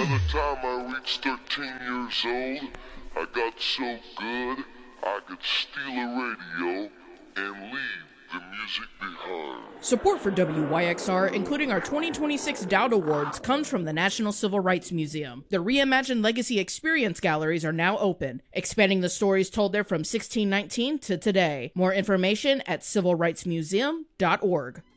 the time I reached 13 years old, I got so good I could steal a radio and leave the music behind. Support for WYXR, including our 2026 Dowd Awards, comes from the National Civil Rights Museum. The reimagined Legacy Experience galleries are now open, expanding the stories told there from 1619 to today. More information at civilrightsmuseum.org.